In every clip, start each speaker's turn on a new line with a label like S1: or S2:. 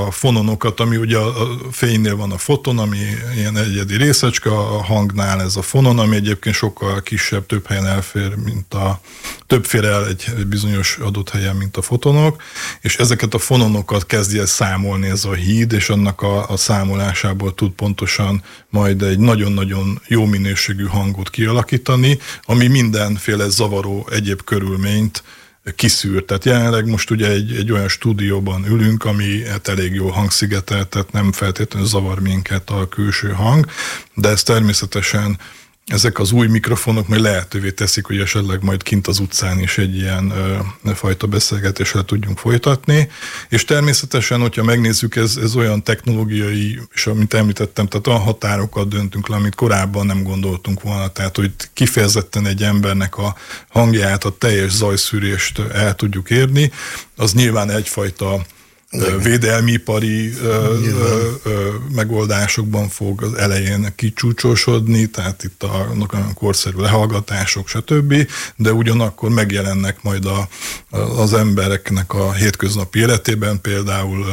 S1: a fononokat, ami ugye a fénynél van a foton, ami ilyen egyedi részecske, a hangnál ez a fonon, ami egyébként sokkal kisebb, több helyen elfér, több fér el egy bizonyos adott helyen, mint a fotonok, és ezeket a fononokat kezdi el számolni ez a híd, és annak a számolásából tud pontosan majd egy nagyon-nagyon jó minőségű hangot kialakítani, ami mindenféle zavaró egyéb körülményt kiszűr. Tehát jelenleg most ugye egy olyan stúdióban ülünk, ami hát elég jó hangszigetelt, tehát nem feltétlenül zavar minket a külső hang, de ez természetesen ezek az új mikrofonok majd lehetővé teszik, hogy esetleg majd kint az utcán is egy ilyen fajta beszélgetésre tudjunk folytatni. És természetesen, hogyha megnézzük, ez olyan technológiai, és amit említettem, tehát olyan határokat döntünk le, amit korábban nem gondoltunk volna. Tehát, hogy kifejezetten egy embernek a hangját, a teljes zajszűrést el tudjuk érni, az nyilván egyfajta védelmi ipari megoldásokban fog az elején kicsúcsosodni, tehát itt a korszerű lehallgatások, stb., de ugyanakkor megjelennek majd az embereknek a hétköznapi életében, például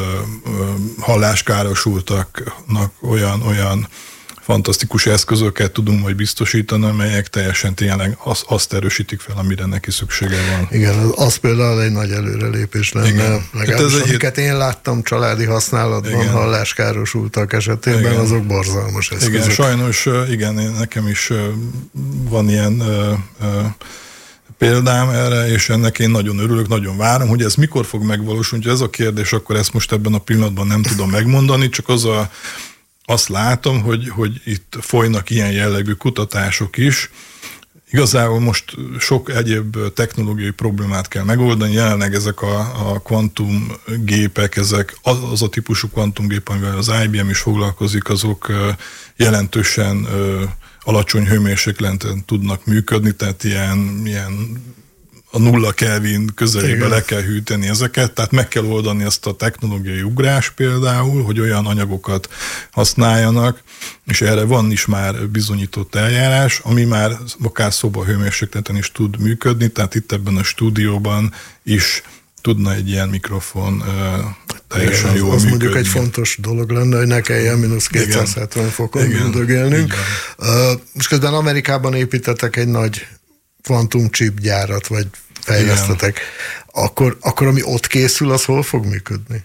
S1: halláskárosultaknak olyan fantasztikus eszközöket tudunk majd biztosítani, amelyek teljesen tényleg azt erősítik fel, amire neki szüksége van.
S2: Igen, az például egy nagy előrelépés lenne. Legalábbis amiket én láttam családi használatban, halláskárosultak esetében, azok borzalmas eszközök.
S1: Igen, sajnos, nekem is van ilyen példám erre, és ennek én nagyon örülök, nagyon várom, hogy ez mikor fog megvalósulni. Ha ez a kérdés, akkor ezt most ebben a pillanatban nem tudom megmondani, csak azt látom, hogy itt folynak ilyen jellegű kutatások is. Igazából most sok egyéb technológiai problémát kell megoldani. Jelenleg ezek a kvantumgépek, az a típusú kvantumgép, amivel az IBM is foglalkozik, azok jelentősen alacsony hőmérsékleten tudnak működni, tehát ilyen a 0 Kelvin közelébe le kell hűteni ezeket, tehát meg kell oldani ezt a technológiai ugrás például, hogy olyan anyagokat használjanak, és erre van is már bizonyított eljárás, ami már akár szobahőmérsékleten is tud működni, tehát itt ebben a stúdióban is tudna egy ilyen mikrofon teljesen jól működni.
S2: Mondjuk egy fontos dolog lenne, hogy ne kelljen -270 fokon üldögélnünk. Most közben Amerikában építettek egy nagy kvantumchip gyárat, vagy fejlesztetek. Akkor ami ott készül, az hol fog működni?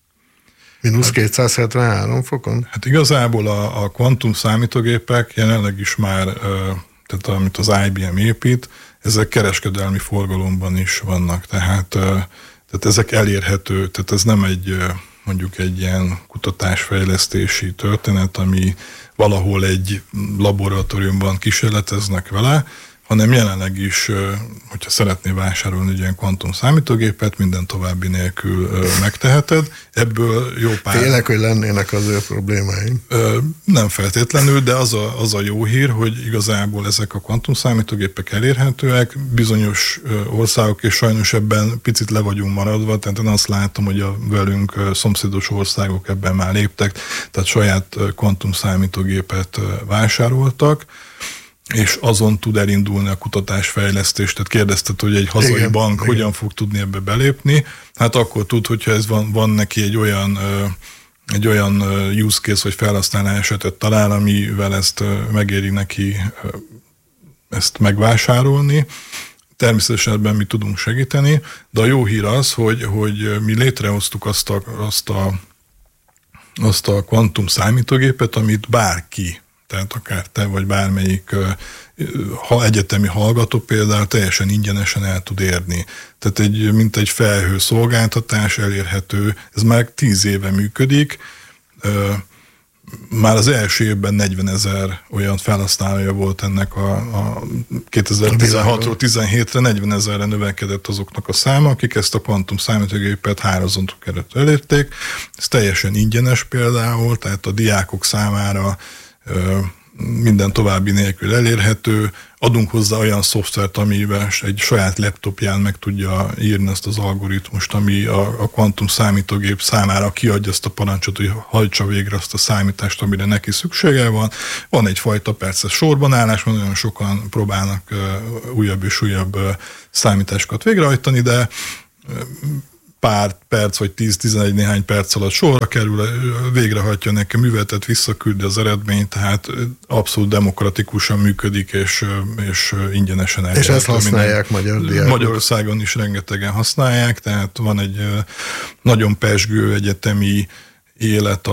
S2: -273 fokon?
S1: Hát igazából a kvantum számítógépek jelenleg is már, tehát amit az IBM épít, ezek kereskedelmi forgalomban is vannak, tehát ezek elérhető, tehát ez nem mondjuk egy ilyen kutatásfejlesztési történet, ami valahol egy laboratóriumban kísérleteznek vele, hanem jelenleg is, hogyha szeretnél vásárolni egy ilyen kvantum számítógépet, minden további nélkül megteheted. Ebből jó pár...
S2: Félek, hogy lennének az ő problémáim.
S1: Nem feltétlenül, de az a jó hír, hogy igazából ezek a kvantum számítógépek elérhetőek, bizonyos országok, és sajnos ebben picit le vagyunk maradva, tehát én azt látom, hogy a velünk szomszédos országok ebben már léptek, tehát saját kvantum számítógépet vásároltak, és azon tud elindulni a kutatásfejlesztés. Tehát kérdezted, hogy egy hazai bank hogyan fog tudni ebbe belépni. Hát akkor tud, hogyha ez van neki egy olyan use case, vagy felhasználás esetet talál, amivel ezt megéri neki ezt megvásárolni. Természetesen ebben mi tudunk segíteni, de a jó hír az, hogy mi létrehoztuk azt a kvantum számítógépet, amit bárki, tehát akár te vagy bármelyik egyetemi hallgató például teljesen ingyenesen el tud érni. Tehát mint egy felhő szolgáltatás elérhető, ez már 10 éve működik, már az első évben 40 000 olyan felhasználója volt ennek a 2016-ról 17-re 40 000-re növekedett azoknak a száma, akik ezt a kvantum számítógépet hálózatok keresztül elérték. Ez teljesen ingyenes például, tehát a diákok számára minden további nélkül elérhető, adunk hozzá olyan szoftvert, amivel egy saját laptopján meg tudja írni ezt az algoritmust, ami a kvantum számítógép számára kiadja azt a parancsot, hogy hajtsa végre azt a számítást, amire neki szüksége van. Van egyfajta perces sorbanállás, van nagyon sokan próbálnak újabb és újabb számításokat végrehajtani, de pár perc, vagy 10-11 néhány perc alatt sorra kerül, végrehajtja nekem műveletet, visszaküldi az eredményt, tehát abszolút demokratikusan működik, és ingyenesen elérhető.
S2: És ezt használják magyar diákok?
S1: Magyarországon is rengetegen használják, tehát van egy nagyon pezsgő egyetemi élet,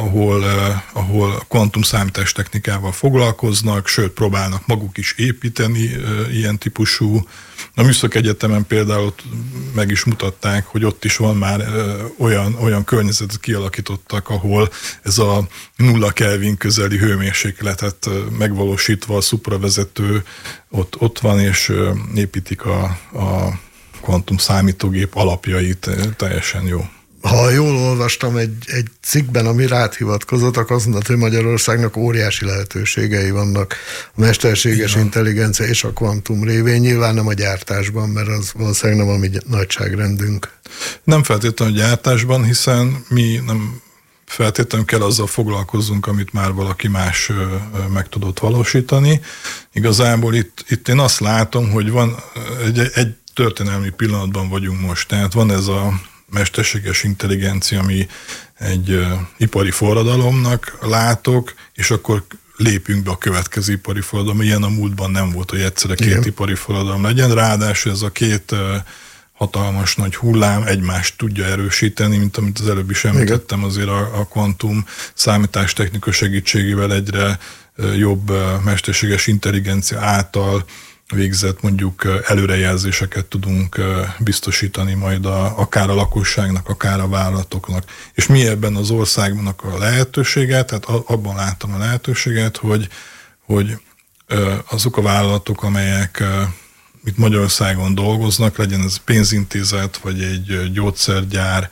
S1: ahol kvantumszámítástechnikával foglalkoznak, sőt, próbálnak maguk is építeni ilyen típusú. A Műszaki Egyetemen például meg is mutatták, hogy ott is van már olyan környezetet kialakítottak, ahol ez a 0 Kelvin közeli hőmérsékletet megvalósítva a szupravezető ott van, és építik a kvantum számítógép alapjait, teljesen jó.
S2: Ha jól olvastam egy cikkben, ami rád hivatkozott, akkor azt mondta, hogy Magyarországnak óriási lehetőségei vannak a mesterséges intelligencia és a kvantum révén, nyilván nem a gyártásban, mert az valószínűleg nem a mi nagyságrendünk.
S1: Nem feltétlenül gyártásban, hiszen mi nem feltétlenül kell azzal foglalkozzunk, amit már valaki más meg tudott valósítani. Igazából itt én azt látom, hogy van egy történelmi pillanatban vagyunk most, tehát van ez a mesterséges intelligencia, ami egy ipari forradalomnak látok, és akkor lépjünk be a következő ipari forradalom. Ilyen a múltban nem volt, hogy egyszerre két ipari forradalom legyen. Ráadásul ez a két hatalmas nagy hullám egymást tudja erősíteni, mint amit az előbb is említettem, azért a kvantum számítástechnika segítségével egyre jobb mesterséges intelligencia által végzett mondjuk előrejelzéseket tudunk biztosítani majd akár a lakosságnak, akár a vállalatoknak. És mi ebben az országnak a lehetőséget, tehát abban látom a lehetőséget, hogy azok a vállalatok, amelyek itt Magyarországon dolgoznak, legyen ez pénzintézet, vagy egy gyógyszergyár,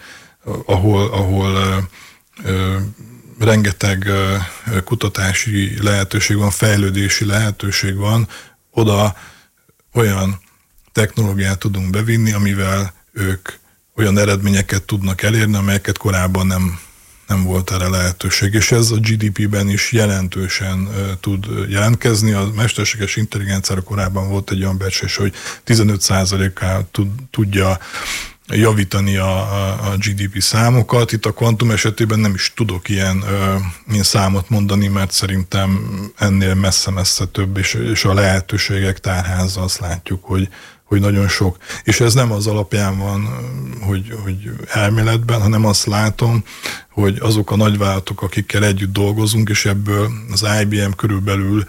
S1: ahol rengeteg kutatási lehetőség van, fejlődési lehetőség van, oda olyan technológiát tudunk bevinni, amivel ők olyan eredményeket tudnak elérni, amelyeket korábban nem volt erre lehetőség. És ez a GDP-ben is jelentősen tud jelentkezni. A mesterséges intelligenciára korábban volt egy olyan becslés, hogy 15%-kal tudja javítani a GDP számokat. Itt a kvantum esetében nem is tudok ilyen számot mondani, mert szerintem ennél messze-messze több, és a lehetőségek tárháza, azt látjuk, hogy nagyon sok. És ez nem az alapján van, hogy elméletben, hanem azt látom, hogy azok a nagyvállalatok, akikkel együtt dolgozunk, és ebből az IBM körülbelül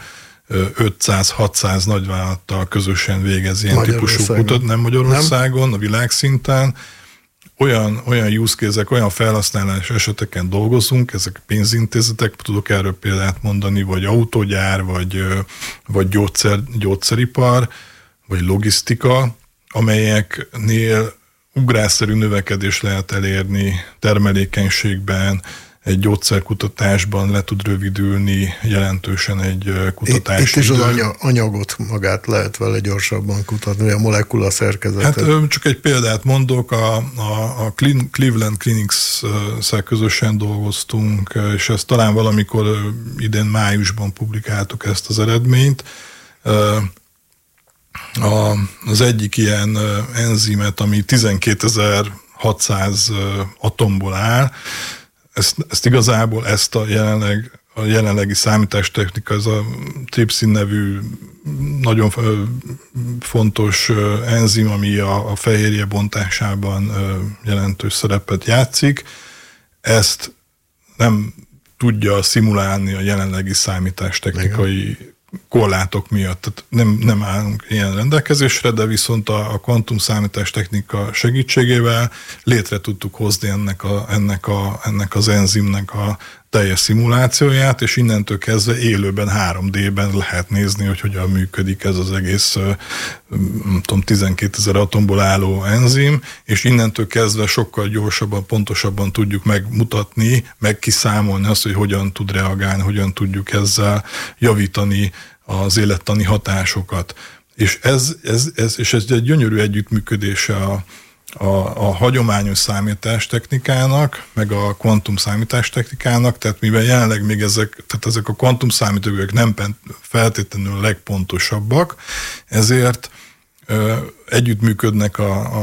S1: 500-600 nagyvállalattal közösen végez ilyen típusú kutat, nem Magyarországon, a világszinten. Olyan use case-ek, olyan felhasználás eseteken dolgozunk, ezek pénzintézetek, tudok erről példát mondani, vagy autógyár, vagy gyógyszeripar, vagy logisztika, amelyeknél ugrásszerű növekedés lehet elérni termelékenységben, egy gyógyszerkutatásban le tud rövidülni jelentősen egy kutatási
S2: Itt is az anyagot magát lehet vele gyorsabban kutatni, a molekula szerkezetet.
S1: Hát csak egy példát mondok, a Cleveland Clinics-szel közösen dolgoztunk, és ezt talán valamikor idén májusban publikáltuk ezt az eredményt. Az egyik ilyen enzimet, ami 12.600 atomból áll, ezt igazából a jelenlegi számítástechnika, ez a tripsin nevű nagyon fontos enzim, ami a fehérje bontásában jelentős szerepet játszik, ezt nem tudja szimulálni a jelenlegi számítástechnikai korlátok miatt. Tehát nem állunk ilyen rendelkezésre, de viszont a kvantum számítástechnika segítségével létre tudtuk hozni ennek az enzimnek a teljes szimulációját, és innentől kezdve élőben 3D-ben lehet nézni, hogy hogyan működik ez az egész, nem tudom, 12.000 atomból álló enzim, és innentől kezdve sokkal gyorsabban, pontosabban tudjuk megmutatni, meg kiszámolni azt, hogy hogyan tud reagálni, hogyan tudjuk ezzel javítani az élettani hatásokat. És ez egy gyönyörű együttműködése a hagyományos számítástechnikának, meg a kvantum számítástechnikának, tehát mivel jelenleg még ezek a kvantum számítógépek nem feltétlenül legpontosabbak, ezért együttműködnek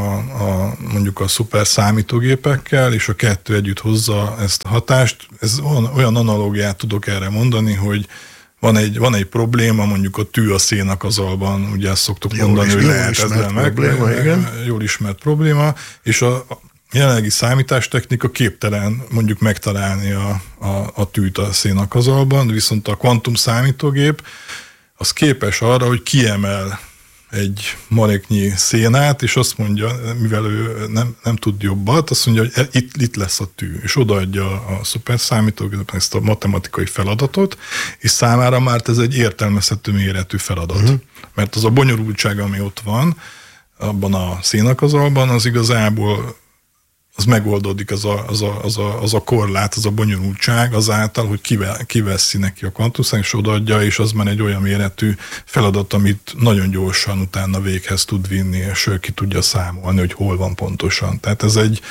S1: mondjuk a szuper számítógépekkel, és a kettő együtt hozza ezt a hatást. Olyan analógiát tudok erre mondani, hogy van egy probléma, mondjuk a tű a szénakazalban, ugye ezt szoktuk mondani, hogy lehet ezzel jól ismert probléma, és a jelenlegi számítástechnika képtelen mondjuk megtalálni a tűt a szénakazalban, viszont a kvantum számítógép az képes arra, hogy kiemel egy maréknyi szénát, és azt mondja, mivel ő nem tud jobbat, azt mondja, hogy itt lesz a tű, és odaadja a szuperszámítógépnek ezt a matematikai feladatot, és számára már ez egy értelmezhető méretű feladat. Mert az a bonyolultság, ami ott van, abban a szénakazalban, az igazából az megoldódik, az a korlát, az a bonyolultság azáltal, hogy kiveszi neki a kvantumszámot, és odaadja, és az már egy olyan méretű feladat, amit nagyon gyorsan utána véghez tud vinni, és ki tudja számolni, hogy hol van pontosan. Tehát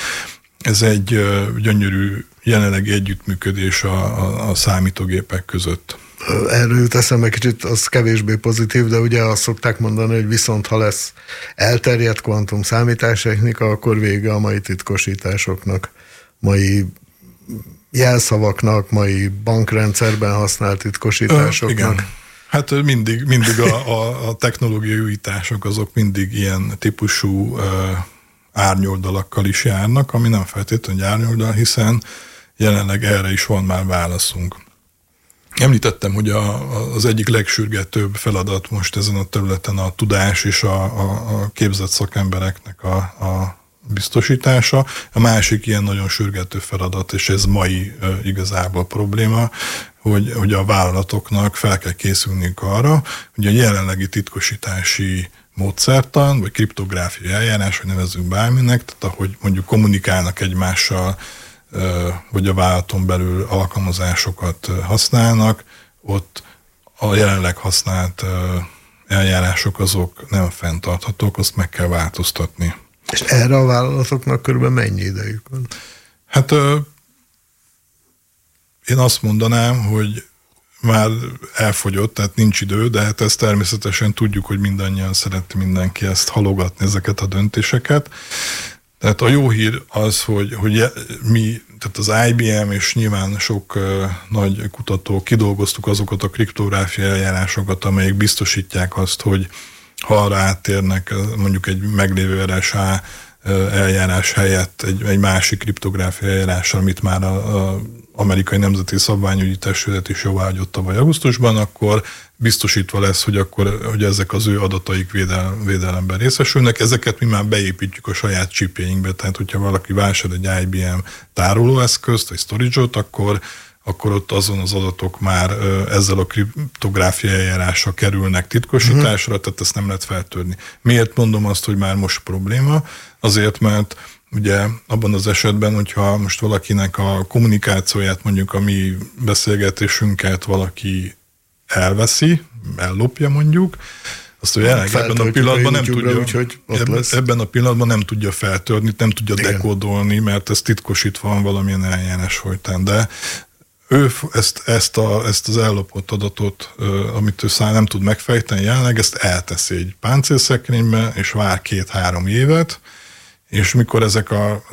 S1: ez egy gyönyörű jelenlegi együttműködés a számítógépek között.
S2: Erről jut eszembe kicsit, az kevésbé pozitív, de ugye azt szokták mondani, hogy viszont ha lesz elterjedt kvantum számítástechnika, akkor vége a mai titkosításoknak, mai jelszavaknak, mai bankrendszerben használt titkosításoknak.
S1: Igen. Hát mindig a technológiai újítások azok mindig ilyen típusú árnyoldalakkal is járnak, ami nem feltétlenül árnyoldal, hiszen jelenleg erre is van már válaszunk. Említettem, hogy az egyik legsürgetőbb feladat most ezen a területen a tudás és a képzett szakembereknek a biztosítása. A másik ilyen nagyon sürgető feladat, és ez mai igazából probléma, hogy a vállalatoknak fel kell készülniük arra, hogy a jelenlegi titkosítási módszertan, vagy kriptográfiai eljárás, hogy nevezzünk bárminek, tehát ahogy mondjuk kommunikálnak egymással, vagy a vállalaton belül alkalmazásokat használnak, ott a jelenleg használt eljárások azok nem fenntarthatók, azt meg kell változtatni.
S2: És erre a vállalatoknak körülbelül mennyi idejük van?
S1: Hát én azt mondanám, hogy már elfogyott, tehát nincs idő, de hát ezt természetesen tudjuk, hogy mindannyian szereti mindenki ezt halogatni, ezeket a döntéseket. Tehát a jó hír az, hogy mi, tehát az IBM és nyilván sok nagy kutató kidolgoztuk azokat a kriptográfiai eljárásokat, amelyek biztosítják azt, hogy ha arra áttérnek mondjuk egy meglévő RSA eljárás helyett egy másik kriptográfiai eljárásra, amit már az Amerikai Nemzeti Szabványügyi Testület is jóváhagyott tavaly augusztusban, akkor biztosítva lesz, hogy ezek az ő adataik védelemben részesülnek. Ezeket mi már beépítjük a saját chipjeinkbe, tehát hogyha valaki vásárol egy IBM tárolóeszközt, vagy storage-ot, akkor ott azon az adatok már ezzel a kriptográfiai eljárással kerülnek titkosításra, tehát ezt nem lehet feltörni. Miért mondom azt, hogy már most probléma? Azért, mert ugye abban az esetben, hogyha most valakinek a kommunikációját, mondjuk a mi beszélgetésünket valaki elveszi, ellopja mondjuk, azt ugye ebben a pillanatban nem tudja, ebben a pillanatban nem tudja feltörni, nem tudja dekódolni, mert ez titkosítva van valamilyen eljárás folytán, de ő ezt az ellopott adatot, amit ő nem tud megfejteni jelenleg, ezt elteszi egy páncélszekrénybe, és vár 2-3 évet, és mikor ezek a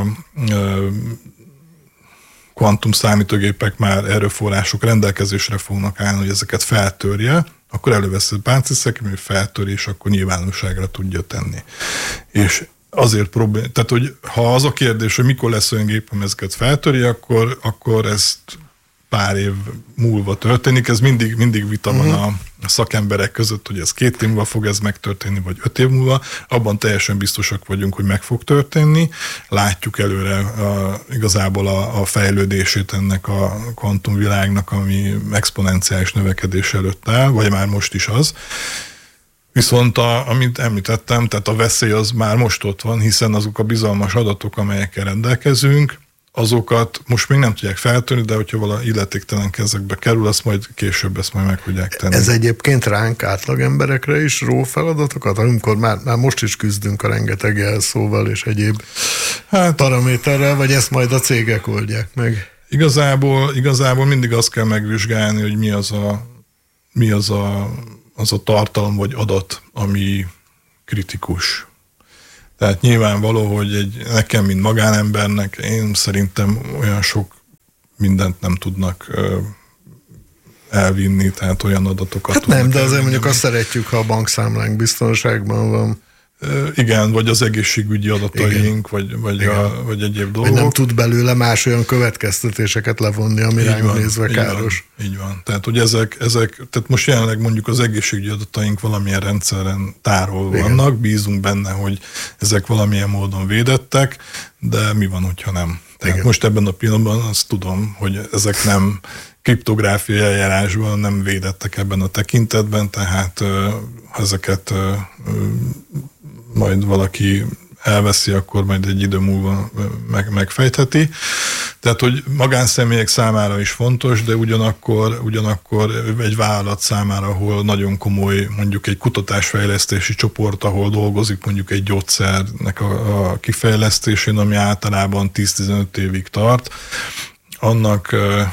S1: kvantum számítógépek már erőforrások rendelkezésre fognak állni, hogy ezeket feltörje, akkor elővesz egy páncélszekrény, hogy feltöri, és akkor nyilvánosságra tudja tenni. És azért probléma, tehát hogy ha az a kérdés, hogy mikor lesz olyan gép, hogy ezeket feltöri, akkor ezt pár év múlva történik. Ez mindig vita van a szakemberek között, hogy ez 2 év múlva fog ez megtörténni, vagy 5 év múlva. Abban teljesen biztosak vagyunk, hogy meg fog történni. Látjuk előre igazából a fejlődését ennek a kvantumvilágnak, ami exponenciális növekedés előtt áll, vagy már most is az. Viszont, amit említettem, tehát a veszély az már most ott van, hiszen azok a bizalmas adatok, amelyekkel rendelkezünk, azokat most még nem tudják feltörni, de hogyha valami illetéktelen kezekbe kerül, azt majd később ezt majd meg tudják tenni.
S2: Ez egyébként ránk átlag emberekre is ró feladatokat, amikor már most is küzdünk a rengeteg jelszóval és egyéb paraméterrel, vagy ezt majd a cégek oldják meg?
S1: Igazából mindig azt kell megvizsgálni, hogy mi az a tartalom vagy adat, ami kritikus. Tehát nyilvánvaló, hogy nekem, mint magánembernek, én szerintem olyan sok mindent nem tudnak elvinni, tehát olyan adatokat.
S2: Hát nem, de azért mondjuk azt szeretjük, ha a bankszámlánk biztonságban van.
S1: Igen, vagy az egészségügyi adataink, vagy egyéb dolgok.
S2: Vagy nem tud belőle más olyan következtetéseket levonni, ami ránk nézve káros.
S1: Így van. Tehát, hogy ezek, tehát most jelenleg mondjuk az egészségügyi adataink valamilyen rendszeren tárolva vannak, bízunk benne, hogy ezek valamilyen módon védettek, de mi van, hogyha nem? Tehát most ebben a pillanatban azt tudom, hogy ezek nem kriptográfiai eljárásban nem védettek ebben a tekintetben, tehát ha ezeket majd valaki elveszi, akkor majd egy idő múlva megfejtheti. Tehát, hogy magánszemélyek számára is fontos, de ugyanakkor egy vállalat számára, ahol nagyon komoly, mondjuk egy kutatásfejlesztési csoport, ahol dolgozik mondjuk egy gyógyszernek a kifejlesztésén, ami általában 10-15 évig tart, annak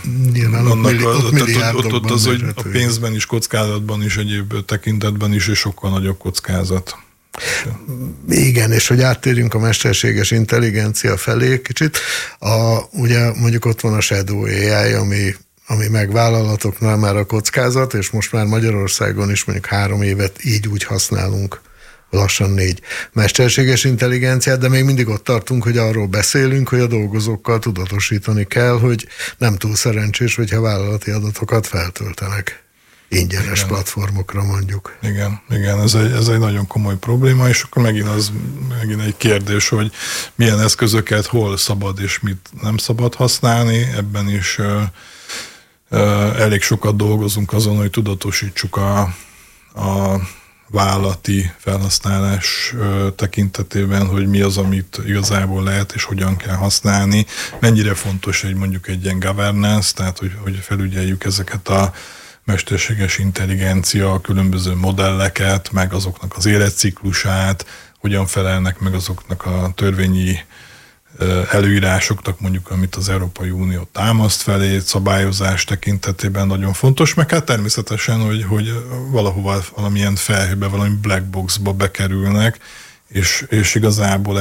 S1: ott az, hogy a pénzben is, kockázatban is, egyéb tekintetben is, és sokkal nagyobb kockázat.
S2: Igen, és hogy áttérjünk a mesterséges intelligencia felé kicsit, ugye mondjuk ott van a Shadow AI, ami meg vállalatoknál már a kockázat, és most már Magyarországon is mondjuk 3 évet így úgy használunk, lassan 4 mesterséges intelligenciát, de még mindig ott tartunk, hogy arról beszélünk, hogy a dolgozókkal tudatosítani kell, hogy nem túl szerencsés, hogyha vállalati adatokat feltöltenek ingyenes platformokra mondjuk.
S1: Igen, ez egy nagyon komoly probléma, és akkor megint egy kérdés, hogy milyen eszközöket hol szabad és mit nem szabad használni. Ebben is elég sokat dolgozunk azon, hogy tudatosítsuk a vállalati felhasználás tekintetében, hogy mi az, amit igazából lehet és hogyan kell használni. Mennyire fontos mondjuk egy ilyen governance, tehát hogy felügyeljük ezeket a mesterséges intelligencia, a különböző modelleket, meg azoknak az életciklusát, hogyan felelnek meg azoknak a törvényi előírásoknak, mondjuk, amit az Európai Unió támaszt felé, szabályozás tekintetében nagyon fontos, meg hát természetesen, hogy valahova valamilyen felhőbe, valami black boxba bekerülnek, és igazából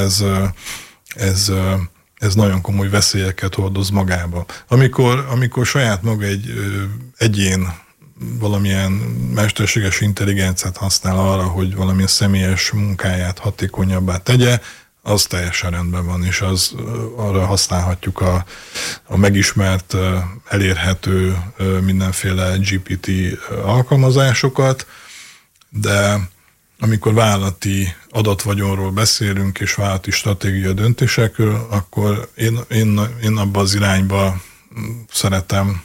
S1: ez nagyon komoly veszélyeket hordoz magába. Amikor saját maga egy egyén valamilyen mesterséges intelligenciát használ arra, hogy valamilyen személyes munkáját hatékonyabbá tegye, az teljesen rendben van, és arra használhatjuk a megismert, elérhető mindenféle GPT alkalmazásokat, de amikor vállalati adatvagyonról beszélünk, és vállalati stratégia döntésekről, akkor én abba az irányba szeretem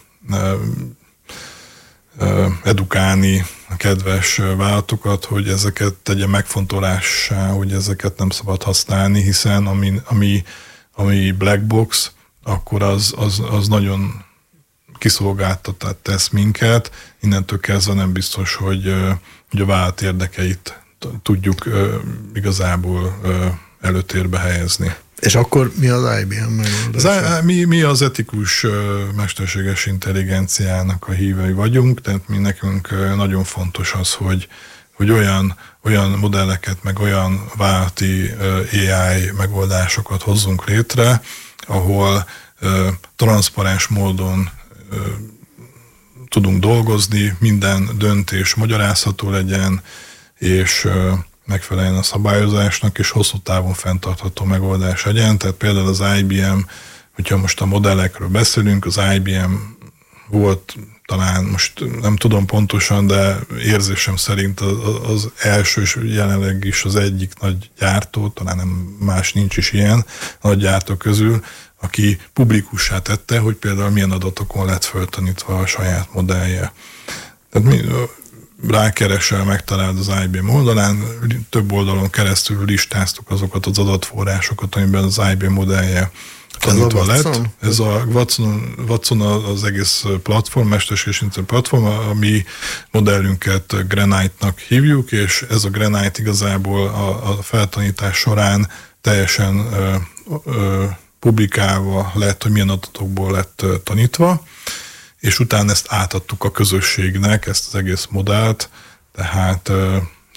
S1: edukálni a kedves vállalatokat, hogy ezeket tegye megfontolássá, hogy ezeket nem szabad használni, hiszen ami black box, akkor az nagyon kiszolgáltatát tesz minket, innentől kezdve nem biztos, hogy a vállalat érdekeit tudjuk igazából előtérbe helyezni.
S2: És akkor mi az IBM megoldása?
S1: Mi az etikus mesterséges intelligenciának a hívei vagyunk, tehát nekünk nagyon fontos az, hogy olyan modelleket, meg olyan vállalati AI megoldásokat hozzunk létre, ahol transzparens módon tudunk dolgozni, minden döntés magyarázható legyen, és megfeleljen a szabályozásnak, és hosszú távon fenntartható megoldás legyen. Tehát például az IBM, hogyha most a modellekről beszélünk, az IBM volt talán, most nem tudom pontosan, de érzésem szerint az első, és jelenleg is az egyik nagy gyártó, talán nem más nincs is ilyen nagy gyártó közül, aki publikussá tette, hogy például milyen adatokon lett föltanítva a saját modellje. Tehát rákeresel, megtaláld az IBM oldalán, több oldalon keresztül listáztuk azokat az adatforrásokat, amiben az IBM modellje tanítva lett. Ez a Watson az egész platform, mesterséges intelligencia platform, a mi modellünket Granite-nak hívjuk, és ez a Granite igazából a feltanítás során teljesen publikálva lett, hogy milyen adatokból lett tanítva, és utána ezt átadtuk a közösségnek, ezt az egész modellt, tehát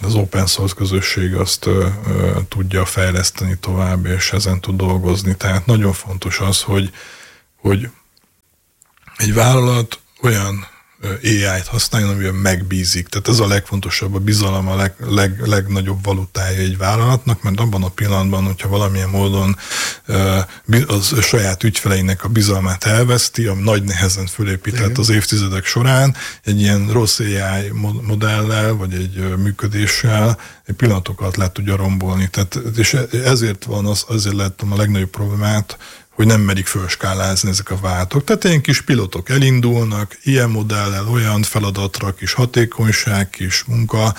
S1: az open source közösség azt tudja fejleszteni tovább, és ezen tud dolgozni. Tehát nagyon fontos az, hogy egy vállalat olyan AI-t használjon, amiben megbízik. Tehát ez a legfontosabb, a bizalom a legnagyobb valutája egy vállalatnak, mert abban a pillanatban, hogyha valamilyen módon az saját ügyfeleinek a bizalmát elveszti, ami nagy nehezen fölépített az évtizedek során, egy ilyen rossz AI modellel, vagy egy működéssel egy pillanatokat le tudja rombolni. Tehát, és ezért láttam a legnagyobb problémát, hogy nem merik fölskálázni ezek a vállalatok. Tehát ilyen kis pilotok elindulnak, ilyen modellel, olyan feladatra, kis hatékonyság, kis munka,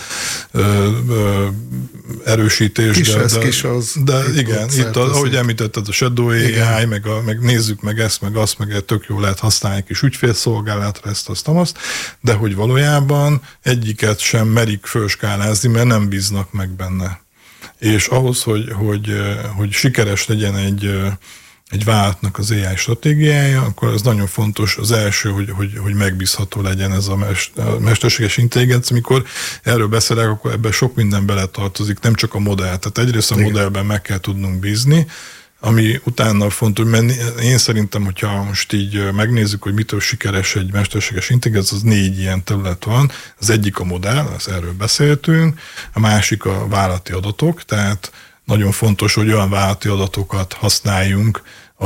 S1: erősítés. De igen, itt ahogy említetted, a Shadow AI, meg nézzük meg ezt, meg azt, meg tök jól lehet használni kis ügyfélszolgálatra, azt, de hogy valójában egyiket sem merik fölskálázni, mert nem bíznak meg benne. És ahhoz, hogy sikeres legyen egy vállalatnak az AI stratégiája, akkor ez nagyon fontos. Az első, hogy megbízható legyen ez a mesterséges intelligencia. Amikor erről beszélek, akkor ebben sok minden beletartozik, nem csak a modell. Tehát egyrészt a modellben meg kell tudnunk bízni, ami utána fontos, mert én szerintem, hogyha most így megnézzük, hogy mitől sikeres egy mesterséges intelligencia, az 4 ilyen terület van. Az egyik a modell, erről beszéltünk, a másik a vállalati adatok, tehát nagyon fontos, hogy olyan vállalati adatokat használjunk,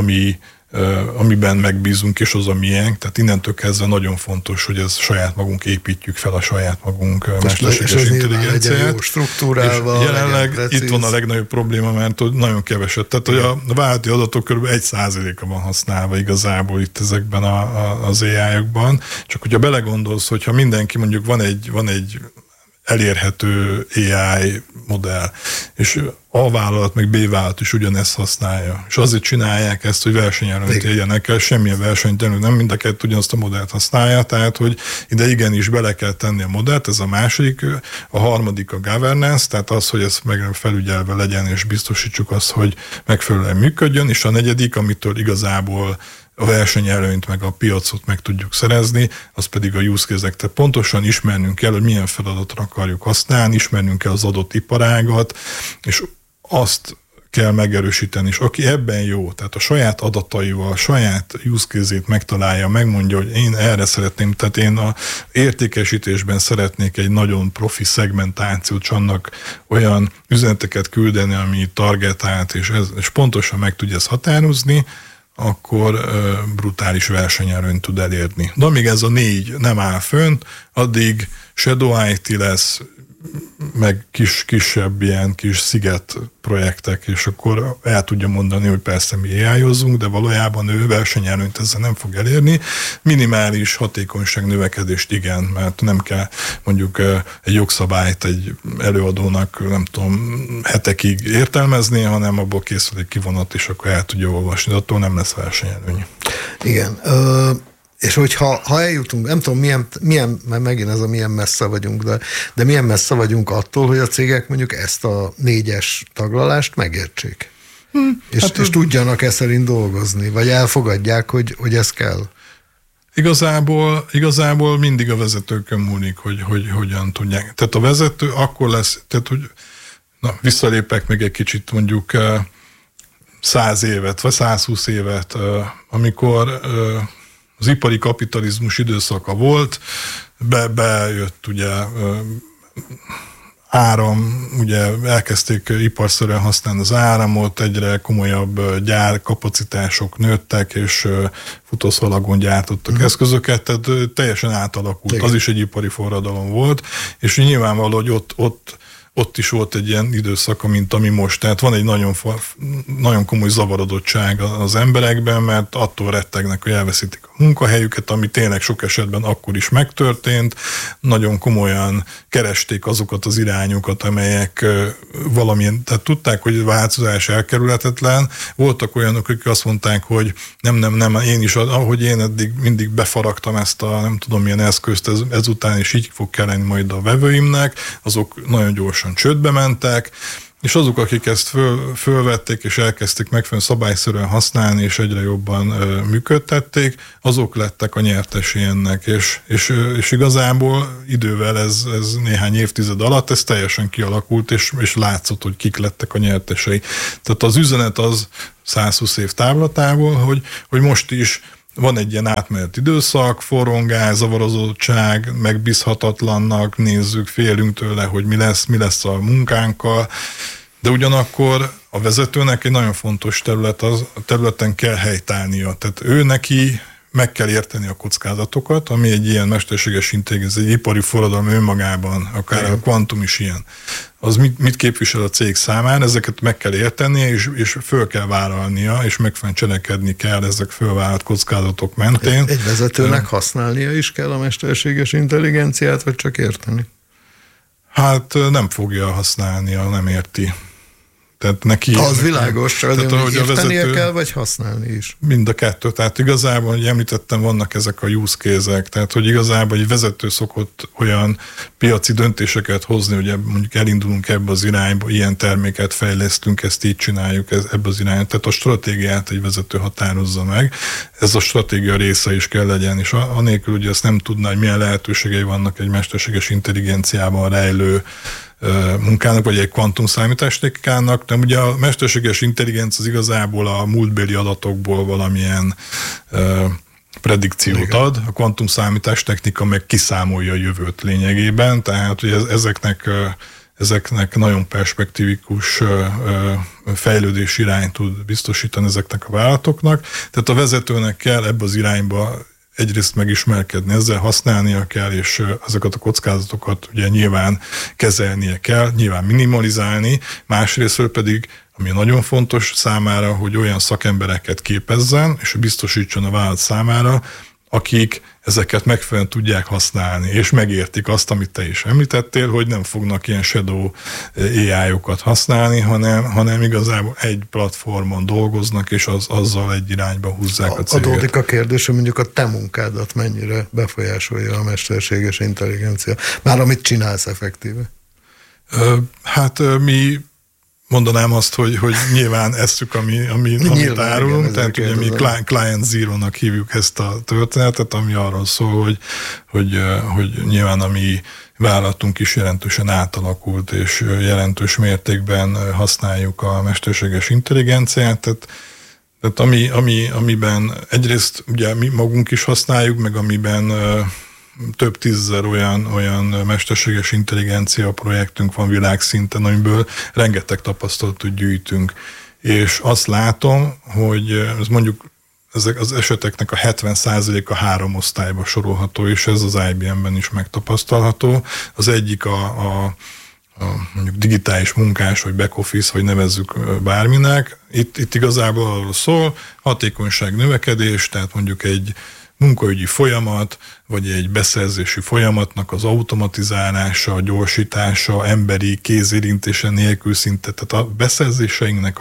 S1: amiben megbízunk, és az a miénk. Tehát innentől kezdve nagyon fontos, hogy ez saját magunk építjük fel a saját magunk mesterséges intelligenciát.
S2: Jó struktúrálva.
S1: Jelenleg itt van a legnagyobb probléma, mert nagyon keveset. Tehát hogy a vállalati adatok kb. 1%-a van használva igazából itt ezekben az AI-okban. Csak hogyha belegondolsz, hogyha mindenki mondjuk van egy elérhető AI modell, és A vállalat, meg B vállalat is ugyanezt használja. És azért csinálják ezt, hogy versenyelőnyt érjenek el, semmilyen versenyt, nem mind a kettő ugyanazt a modellt használja, tehát hogy ide igenis bele kell tenni a modellt, ez a második, a harmadik a governance, tehát az, hogy ez meg felügyelve legyen, és biztosítsuk azt, hogy megfelelően működjön, és a negyedik, amitől igazából a versenyelőnyt meg a piacot meg tudjuk szerezni, az pedig a use case-ek. Tehát pontosan ismernünk kell, hogy milyen feladatra akarjuk használni, ismernünk kell az adott iparágat, és azt kell megerősíteni, és aki ebben jó, tehát a saját adataival, a saját use case-ét megtalálja, megmondja, hogy én erre szeretném, tehát én a értékesítésben szeretnék egy nagyon profi szegmentációt, és annak olyan üzeneteket küldeni, ami targetált, és pontosan meg tudja ezt határozni, akkor brutális versenyelőnyt tud elérni. De amíg ez a 4 nem áll fönt, addig Shadow IT lesz, meg kisebb ilyen kis sziget projektek, és akkor el tudja mondani, hogy persze mi AI-ozzunk, de valójában ő versenyelőnyt ezzel nem fog elérni. Minimális hatékonyság növekedést igen, mert nem kell mondjuk egy jogszabályt egy előadónak, nem tudom, hetekig értelmezni, hanem abból készül egy kivonat, és akkor el tudja olvasni, de attól nem lesz versenyelőny.
S2: Igen. És hogyha eljutunk, nem tudom, milyen, mert megint ez a milyen messze vagyunk, de milyen messze vagyunk attól, hogy a cégek mondjuk ezt a 4-es taglalást megértsék. És tudjanak ezt szerint dolgozni, vagy elfogadják, hogy ez kell.
S1: Igazából mindig a vezetőkön múlik, hogy hogyan tudják. Tehát a vezető akkor lesz, tehát hogy visszalépek még egy kicsit mondjuk 100 évet, vagy 120 évet, amikor az ipari kapitalizmus időszaka volt, bejött ugye áram, ugye elkezdték iparszerűen használni az áramot, egyre komolyabb gyárkapacitások nőttek, és futószalagon gyártottak eszközöket, tehát teljesen átalakult. Igen. Az is egy ipari forradalom volt, és nyilvánvaló, hogy ott is volt egy ilyen időszaka, mint ami most. Tehát van egy nagyon komoly zavarodottság az emberekben, mert attól rettegnek, hogy elveszítik a munkahelyüket, ami tényleg sok esetben akkor is megtörtént. Nagyon komolyan keresték azokat az irányokat, amelyek valamilyen, tehát tudták, hogy változás elkerülhetetlen. Voltak olyanok, akik azt mondták, hogy nem, én is, ahogy én eddig mindig befaragtam ezt a nem tudom milyen eszközt, ezután is így fog kelleni majd a vevőimnek, azok nagyon gyorsan csődbe mentek, és azok, akik ezt fölvették, és elkezdték megfelelően szabályszerűen használni, és egyre jobban működtették, azok lettek a nyertesei ennek, és igazából idővel ez néhány évtized alatt ez teljesen kialakult, és látszott, hogy kik lettek a nyertesei. Tehát az üzenet az 120 év távlatából, hogy most is van egy ilyen átmeneti időszak, forrongás, zavarozottság, megbízhatatlannak nézzük, félünk tőle, hogy mi lesz a munkánkkal, de ugyanakkor a vezetőnek egy nagyon fontos terület, a területen kell helytállnia. Tehát ő neki meg kell érteni a kockázatokat, ami egy ilyen mesterséges intelligencia, egy ipari forradalom önmagában, akár a kvantum is ilyen. Az mit képvisel a cég számára, ezeket meg kell értenie, és föl kell vállalnia, és megfelelően cselekedni kell ezek fölvállalt kockázatok mentén.
S2: Egy vezetőnek használnia is kell a mesterséges intelligenciát, vagy csak érteni?
S1: Hát nem fogja használni, nem érti. Tehát neki,
S2: az világos, hogy értenie kell, vagy használni is?
S1: Mind a kettő. Tehát igazából, hogy említettem, vannak ezek a use case-ek, tehát hogy igazából egy vezető szokott olyan piaci döntéseket hozni, hogy mondjuk elindulunk ebbe az irányba, ilyen terméket fejlesztünk, ezt így csináljuk, ebbe az irányba. Tehát a stratégiát egy vezető határozza meg. Ez a stratégia része is kell legyen, és anélkül ugye ezt nem tudná, hogy milyen lehetőségei vannak egy mesterséges intelligenciában rejlő munkának, vagy egy kvantumszámítástechnikának, de ugye a mesterséges intelligencia az igazából a múltbéli adatokból valamilyen predikciót ad, a kvantumszámítástechnika meg kiszámolja a jövőt lényegében, tehát hogy ezeknek nagyon perspektívikus fejlődés irányt tud biztosítani ezeknek a vállalatoknak, tehát a vezetőnek kell ebbe az irányba egyrészt megismerkedni, ezzel használnia kell, és ezeket a kockázatokat ugye nyilván kezelnie kell, nyilván minimalizálni, másrésztről pedig, ami nagyon fontos számára, hogy olyan szakembereket képezzen, és biztosítson a vállalat számára, akik ezeket megfelelően tudják használni, és megértik azt, amit te is említettél, hogy nem fognak ilyen shadow AI-okat használni, hanem igazából egy platformon dolgoznak, és azzal egy irányba húzzák a céget.
S2: Adódik a kérdés, hogy mondjuk a te munkádat mennyire befolyásolja a mesterséges intelligencia. Már amit csinálsz effektíve?
S1: Hát mi mondanám azt, hogy nyilván esszük, amit árulunk, tehát ugye mi Client Zero-nak hívjuk ezt a történetet, ami arról szól, hogy nyilván a mi vállalatunk is jelentősen átalakult, és jelentős mértékben használjuk a mesterséges intelligenciát, tehát amiben egyrészt ugye mi magunk is használjuk, meg amiben több tízezer olyan mesterséges intelligencia projektünk van világszinten, amiből rengeteg tapasztalatot gyűjtünk. És azt látom, hogy ez mondjuk ezek az eseteknek a 70%-a 3 osztályba sorolható, és ez az IBM-ben is megtapasztalható. Az egyik a mondjuk digitális munkás, vagy back office, vagy nevezzük bárminek. Itt igazából arról szól, hatékonyság növekedés, tehát mondjuk egy munkaügyi folyamat, vagy egy beszerzési folyamatnak az automatizálása, gyorsítása, emberi kézérintése nélkül szinte. Tehát a beszerzéseinknek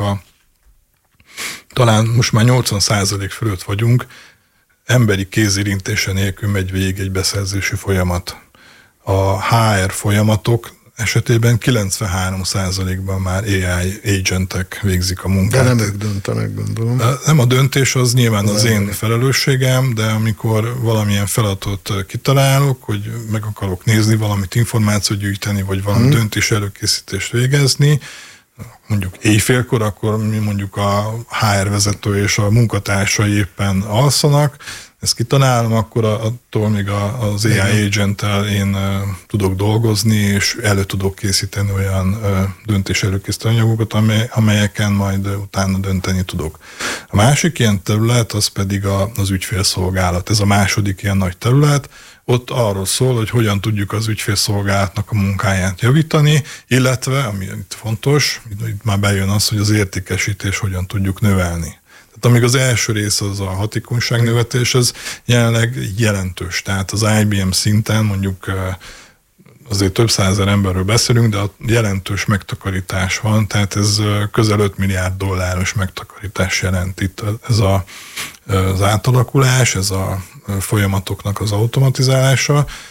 S1: talán most már 80% fölött vagyunk, emberi kézérintése nélkül megy végig egy beszerzési folyamat. A HR folyamatok esetében 93%-ban már AI agentek végzik a munkát.
S2: De nem ők döntenek, gondolom.
S1: Nem a döntés, az nyilván az én felelősségem, de amikor valamilyen feladatot kitalálok, hogy meg akarok nézni valamit, információt gyűjteni, vagy valami döntés előkészítést végezni, mondjuk éjfélkor, akkor mi mondjuk a HR vezető és a munkatársai éppen alszanak, ezt kitalálom, akkor attól még az AI agent-tel én tudok dolgozni, és elő tudok készíteni olyan döntés előkészítő anyagokat, amelyeken majd utána dönteni tudok. A másik ilyen terület, az pedig az ügyfélszolgálat. Ez a második ilyen nagy terület. Ott arról szól, hogy hogyan tudjuk az ügyfélszolgálatnak a munkáját javítani, illetve, ami itt fontos, itt már bejön az, hogy az értékesítés hogyan tudjuk növelni. Tehát amíg az első rész az a hatékonyságnövetés, ez jelenleg jelentős. Tehát az IBM szinten mondjuk azért több százezer emberről beszélünk, de jelentős megtakarítás van, tehát ez közel $5 milliárd megtakarítás jelent itt. Ez az átalakulás, ez a folyamatoknak az automatizálása.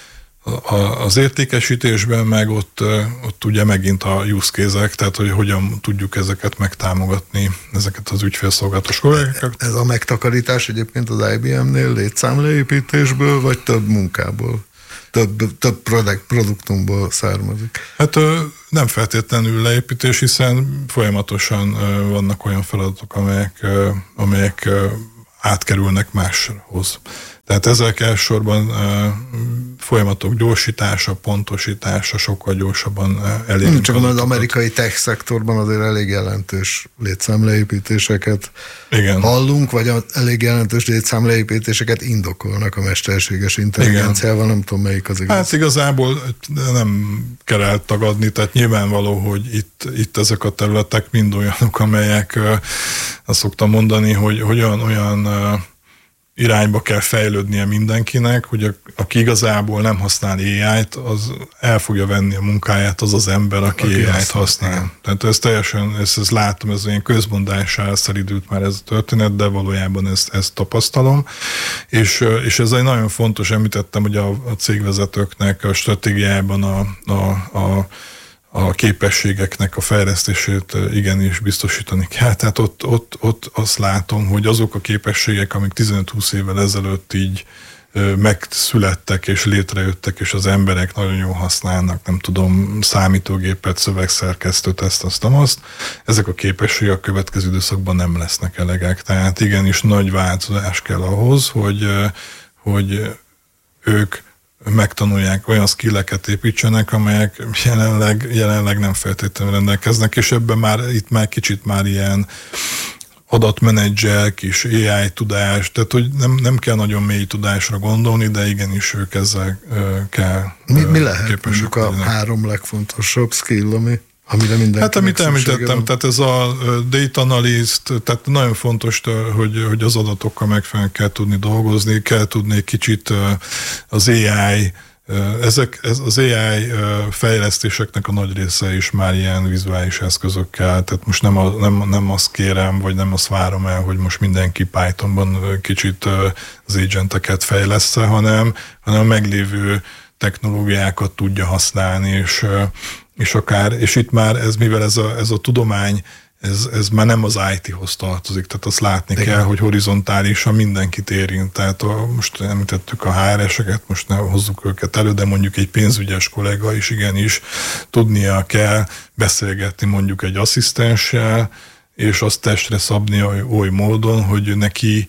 S1: Az értékesítésben meg ott ugye megint a use case-ek, tehát hogy hogyan tudjuk ezeket megtámogatni, ezeket az ügyfélszolgálatos kollégákat.
S2: Ez a megtakarítás egyébként az IBM-nél létszámleépítésből, vagy több munkából? Több produktumból származik?
S1: Hát nem feltétlenül leépítés, hiszen folyamatosan vannak olyan feladatok, amelyek átkerülnek máshoz. Tehát ezek elsősorban folyamatok gyorsítása, pontosítása, sokkal gyorsabban elérünk.
S2: Csak az amerikai tech szektorban azért elég jelentős létszámleépítéseket hallunk, vagy elég jelentős létszámleépítéseket indokolnak a mesterséges intelligenciával, nem tudom melyik az igaz.
S1: Hát igazából nem kell eltagadni, tehát nyilvánvaló, hogy itt ezek a területek mind olyanok, amelyek azt szoktam mondani, hogy olyan irányba kell fejlődnie mindenkinek, hogy aki igazából nem használ AI-t, az el fogja venni a munkáját az az ember, aki AI-t használ. Igen. Tehát ez teljesen, ezt látom, ez ilyen közmondással szeridült már ez a történet, de valójában ezt tapasztalom. És ez egy nagyon fontos, említettem, hogy a cégvezetőknek a stratégiájában a képességeknek a fejlesztését igenis biztosítani kell. Tehát ott azt látom, hogy azok a képességek, amik 15-20 évvel ezelőtt így megszülettek és létrejöttek, és az emberek nagyon jól használnak, nem tudom, számítógépet, szövegszerkesztőt, azt, ezek a képességek a következő időszakban nem lesznek elegek. Tehát igenis nagy változás kell ahhoz, hogy ők megtanulják, olyan skilleket építsenek, amelyek jelenleg nem feltétlenül rendelkeznek, és ebben itt már kicsit már ilyen adatmenedzser, kis AI tudás, tehát hogy nem kell nagyon mély tudásra gondolni, de igenis ők ezzel kell.
S2: Mi lehet mondjuk a 3 legfontosabb skill, amire mindenkinek
S1: hát amit említettem, tehát ez a data analyst, tehát nagyon fontos, hogy az adatokkal megfelelően kell tudni dolgozni, kell tudni kicsit az AI, az AI fejlesztéseknek a nagy része is már ilyen vizuális eszközökkel, tehát most nem azt kérem, vagy nem azt várom el, hogy most mindenki Pythonban kicsit az agenteket fejlessze, hanem a meglévő technológiákat tudja használni, és itt már mivel ez a tudomány, ez már nem az IT-hoz tartozik, tehát azt látni kell, hogy horizontálisan mindenkit érint. Tehát most említettük a HR-eseket, most ne hozzuk őket elő, de mondjuk egy pénzügyes kollega is igenis tudnia kell beszélgetni mondjuk egy asszisztenssel, és azt testre szabni oly módon, hogy neki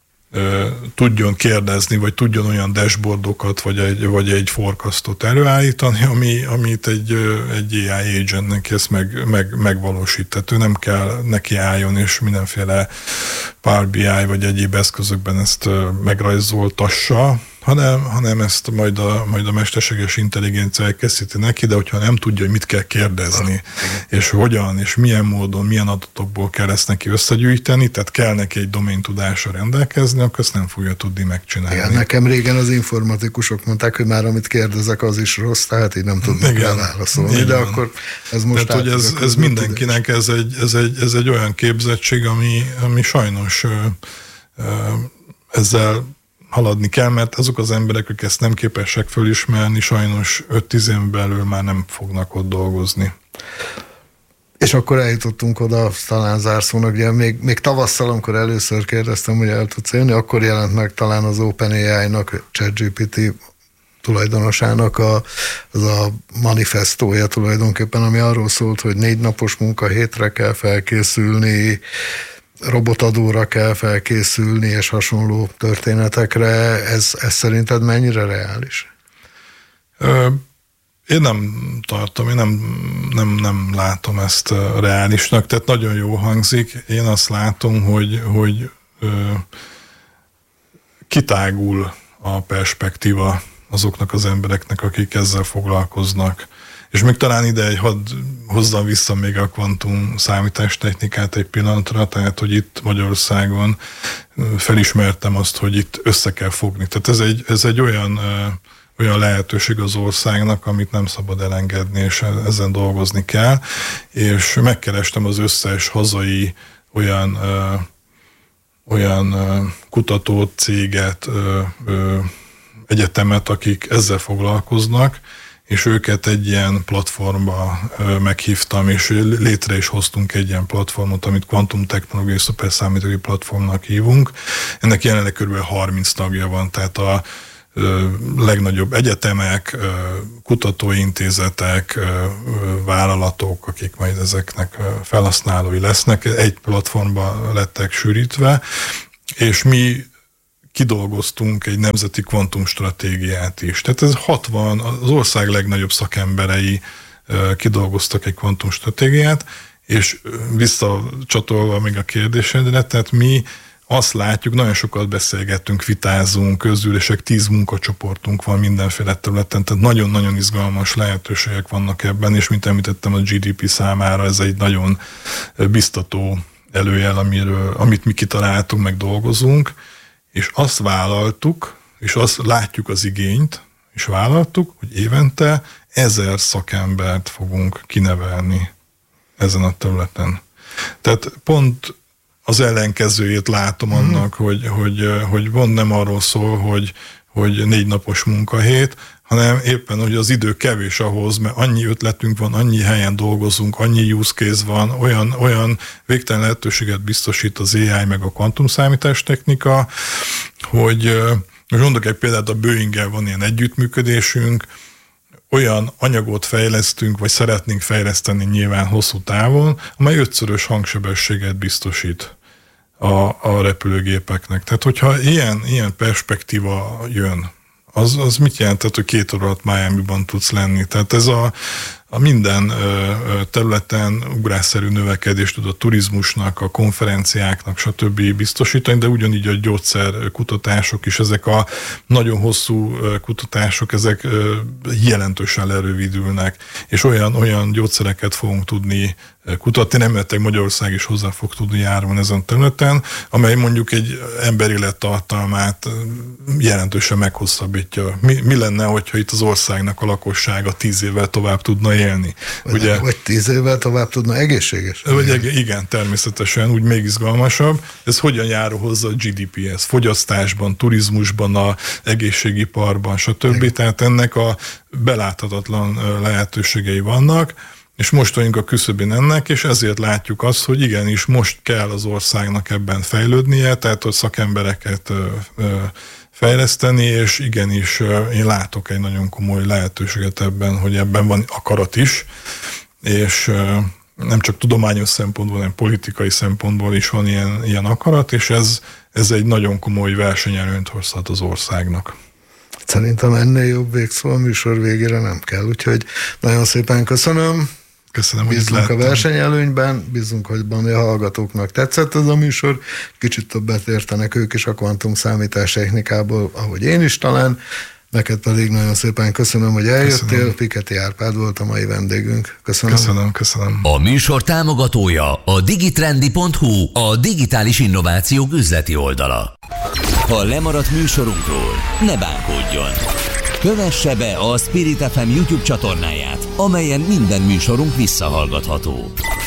S1: tudjon kérdezni, vagy tudjon olyan dashboardokat, vagy egy forecastot előállítani, amit egy AI agentnek ezt megvalósít. Tehát ő nem kell neki álljon, és mindenféle Power BI vagy egyéb eszközökben ezt megrajzoltassa, hanem ezt majd a mesterséges intelligencia elkészíti neki, de hogyha nem tudja, hogy mit kell kérdezni, és hogyan, és milyen módon, milyen adatokból kell ezt neki összegyűjteni, tehát kell neki egy domaintudással rendelkezni, akkor ezt nem fogja tudni megcsinálni.
S2: Igen, nekem régen az informatikusok mondták, hogy már amit kérdezek, az is rossz, tehát így nem tudnak rá válaszolni, de akkor ez most
S1: tehát, hogy ez mindenkinek, ez egy olyan képzettség, ami sajnos ezzel haladni kell, mert azok az emberek, akik ezt nem képesek fölismerni, sajnos 5-10 év belül már nem fognak ott dolgozni.
S2: És akkor eljutottunk oda, talán zárszónak, ugye még tavasszal, amikor először kérdeztem, hogy el tudsz élni, akkor jelent meg talán az OpenAI-nak, ChatGPT tulajdonosának az a manifestója tulajdonképpen, ami arról szólt, hogy 4 napos munkahétre kell felkészülni, robotadóra kell felkészülni, és hasonló történetekre. Ez szerinted mennyire reális?
S1: Én nem tartom, én nem látom ezt reálisnak, tehát nagyon jó hangzik. Én azt látom, hogy kitágul a perspektíva azoknak az embereknek, akik ezzel foglalkoznak. És még talán ide hadd hozzam vissza még a kvantum számítástechnikát egy pillanatra, tehát, hogy itt Magyarországon felismertem azt, hogy itt össze kell fogni. Tehát ez egy olyan lehetőség az országnak, amit nem szabad elengedni, és ezen dolgozni kell. És megkerestem az összes hazai olyan kutatót, céget, egyetemet, akik ezzel foglalkoznak, és őket egy ilyen platformba meghívtam, és létre is hoztunk egy ilyen platformot, amit kvantumtechnológiai szuperszámítógép platformnak hívunk. Ennek jelenleg kb. 30 tagja van, tehát a legnagyobb egyetemek, kutatóintézetek, vállalatok, akik majd ezeknek felhasználói lesznek, egy platformba lettek sűrítve, és mi kidolgoztunk egy nemzeti kvantumstratégiát is. Tehát ez 60, az ország legnagyobb szakemberei kidolgoztak egy kvantumstratégiát, és visszacsatolva még a kérdésedre, tehát mi azt látjuk, nagyon sokat beszélgettünk, vitázunk, közülések, 10 munkacsoportunk van mindenféle területen, tehát nagyon-nagyon izgalmas lehetőségek vannak ebben, és mint említettem, a GDP számára ez egy nagyon biztató előjel, amit mi kitaláltunk, meg dolgozunk, és azt vállaltuk, és azt látjuk az igényt, és vállaltuk, hogy évente 1000 szakembert fogunk kinevelni ezen a területen. Tehát pont az ellenkezőjét látom annak, hogy pont nem arról szól, hogy 4 napos munkahét, hanem éppen, hogy az idő kevés ahhoz, mert annyi ötletünk van, annyi helyen dolgozunk, annyi use case van, olyan végtelen lehetőséget biztosít az AI meg a kvantumszámítástechnika, hogy most mondok egy példát, a Boeing-gel van ilyen együttműködésünk, olyan anyagot fejlesztünk, vagy szeretnénk fejleszteni nyilván hosszú távon, amely 5-szörös hangsebességet biztosít a repülőgépeknek. Tehát, hogyha ilyen perspektíva jön, az mit jelent, hogy 2 óra alatt Miami-ban tudsz lenni? Tehát ez a minden területen ugrásszerű növekedést tud a turizmusnak, a konferenciáknak, stb. Biztosítani, de ugyanígy a gyógyszerkutatások is, ezek a nagyon hosszú kutatások, ezek jelentősen lerövidülnek, és olyan gyógyszereket fogunk tudni kutatni, remélhetőleg Magyarország is hozzá fog tudni járulni ezen a területen, amely mondjuk egy ember élettartalmát jelentősen meghosszabbítja. Mi lenne, hogyha itt az országnak a lakossága 10 évvel tovább tudna élni?
S2: Vagy 10 évvel tovább tudna egészséges?
S1: Igen, természetesen, úgy még izgalmasabb. Ez hogyan járul hozzá a GDP-hez? Fogyasztásban, turizmusban, a egészségiparban, stb. Igen. Tehát ennek a beláthatatlan lehetőségei vannak, és most vagyunk a küszöbén ennek, és ezért látjuk azt, hogy igenis most kell az országnak ebben fejlődnie, tehát a szakembereket fejleszteni, és igenis én látok egy nagyon komoly lehetőséget ebben, hogy ebben van akarat is, és nem csak tudományos szempontból, hanem politikai szempontból is van ilyen akarat, és ez egy nagyon komoly versenyelőnyt hozhat az országnak.
S2: Szerintem ennél jobb végszó a műsor végére nem kell, úgyhogy nagyon szépen köszönöm.
S1: Köszönöm,
S2: bízunk a versenyelőnyben, bízunk, hogy a hallgatóknak tetszett ez a műsor, kicsit többet értenek ők is a kvantumszámítás technikából, ahogy én is talán. Neked pedig nagyon szépen köszönöm, hogy eljöttél. Piketty Árpád volt a mai vendégünk. Köszönöm.
S1: Köszönöm.
S3: A műsor támogatója a digitrendi.hu, a digitális innovációk üzleti oldala. Ha lemaradt műsorunkról, ne bánkodjon! Kövesse be a Spirit FM YouTube csatornáját, amelyen minden műsorunk visszahallgatható.